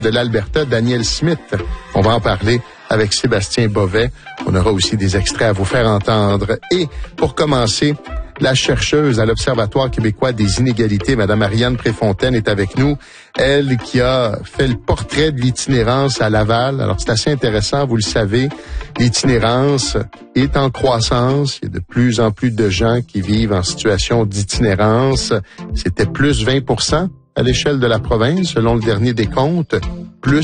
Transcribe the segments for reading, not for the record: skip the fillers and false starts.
de l'Alberta, Daniel Smith. On va en parler avec Sébastien Bovet. On aura aussi des extraits à vous faire entendre. Et pour commencer, la chercheuse à l'Observatoire québécois des inégalités, Mme Ariane Préfontaine, est avec nous. Elle qui a fait le portrait de l'itinérance à Laval. Alors, c'est assez intéressant, vous le savez. L'itinérance est en croissance. Il y a de plus en plus de gens qui vivent en situation d'itinérance. C'était plus 20% à l'échelle de la province, selon le dernier décompte, plus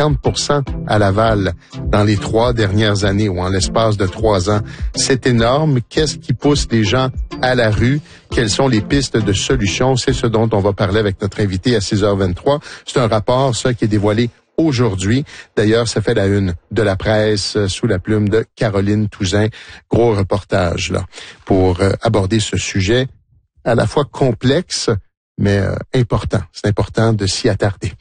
50% à Laval dans les 3 dernières années ou en l'espace de 3 ans. C'est énorme. Qu'est-ce qui pousse les gens à la rue? Quelles sont les pistes de solutions? C'est ce dont on va parler avec notre invité à 6h23. C'est un rapport, ça, qui est dévoilé aujourd'hui. D'ailleurs, ça fait la une de la presse sous la plume de Caroline Touzin. Gros reportage, là, pour aborder ce sujet à la fois complexe, mais important. C'est important de s'y attarder.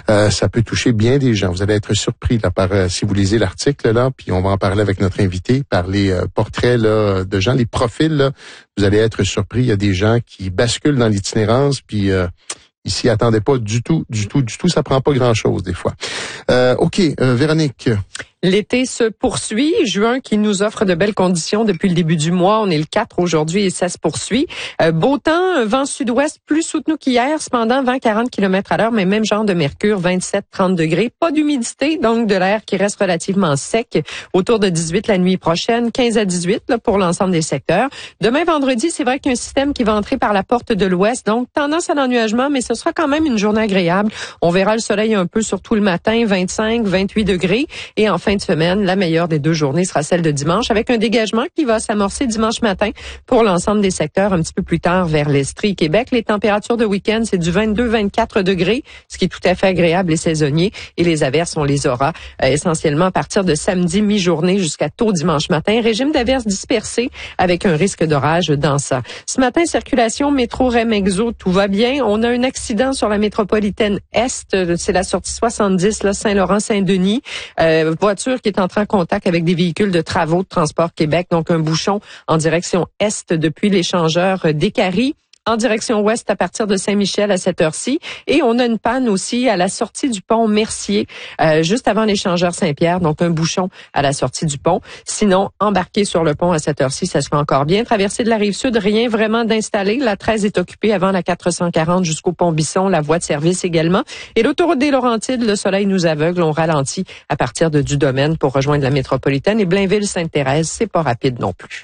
Ça peut toucher bien des gens. Vous allez être surpris là par si vous lisez l'article là, puis on va en parler avec notre invité, par les portraits là de gens, les profils là. Vous allez être surpris. Il y a des gens qui basculent dans l'itinérance, puis ils s'y attendaient pas du tout. Ça prend pas grand-chose des fois. OK, Véronique. L'été se poursuit. Juin qui nous offre de belles conditions depuis le début du mois. On est le 4 aujourd'hui et ça se poursuit. Beau temps, vent sud-ouest plus soutenu qu'hier, cependant 20-40 km/h, mais même genre de mercure, 27-30 degrés. Pas d'humidité, donc de l'air qui reste relativement sec. Autour de 18 la nuit prochaine, 15 à 18 là, pour l'ensemble des secteurs. Demain vendredi, c'est vrai qu'il y a un système qui va entrer par la porte de l'ouest, donc tendance à l'ennuagement, mais ce sera quand même une journée agréable. On verra le soleil un peu, surtout le matin, 25-28 degrés. Et en fin de semaine, la meilleure des 2 journées sera celle de dimanche, avec un dégagement qui va s'amorcer dimanche matin pour l'ensemble des secteurs un petit peu plus tard vers l'Estrie. Québec, les températures de week-end, c'est du 22-24 degrés, ce qui est tout à fait agréable et saisonnier. Et les averses, on les aura essentiellement à partir de samedi mi-journée jusqu'à tôt dimanche matin. Régime d'averses dispersées avec un risque d'orage dans ça. Ce matin, circulation métro REM-EXO, tout va bien. On a un accident sur la métropolitaine Est, c'est la sortie 70, là, Saint-Laurent-Saint-Denis. Voiture qui est entrée en contact avec des véhicules de travaux de Transport Québec, donc un bouchon en direction Est depuis l'échangeur d'Écarie, en direction ouest à partir de Saint-Michel à cette heure-ci. Et on a une panne aussi à la sortie du pont Mercier, juste avant l'échangeur Saint-Pierre, donc un bouchon à la sortie du pont. Sinon, embarquer sur le pont à cette heure-ci, ça se fait encore bien. Traversée de la Rive-Sud, rien vraiment d'installé. La 13 est occupée avant la 440 jusqu'au pont Bisson, la voie de service également. Et l'autoroute des Laurentides, le soleil nous aveugle, on ralentit à partir de Dudomaine pour rejoindre la métropolitaine. Et Blainville-Sainte-Thérèse, c'est pas rapide non plus.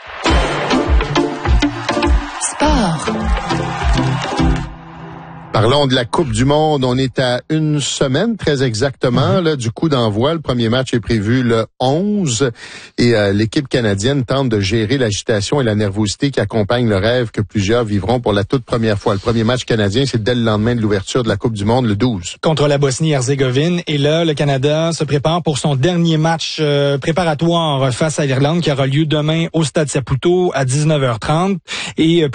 Sport. Parlons de la Coupe du Monde. On est à une semaine, très exactement, là, du coup d'envoi. Le premier match est prévu le 11 et l'équipe canadienne tente de gérer l'agitation et la nervosité qui accompagnent le rêve que plusieurs vivront pour la toute première fois. Le premier match canadien, c'est dès le lendemain de l'ouverture de la Coupe du Monde, le 12. Contre la Bosnie-Herzégovine. Et là, le Canada se prépare pour son dernier match préparatoire face à l'Irlande qui aura lieu demain au Stade Saputo à 19h30. Et